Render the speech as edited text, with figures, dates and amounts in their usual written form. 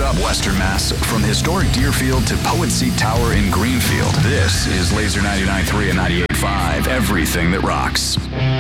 up, Western Mass? From historic Deerfield to Poet Seat Tower in Greenfield, this is Laser 99.3 and 98.5, everything that rocks.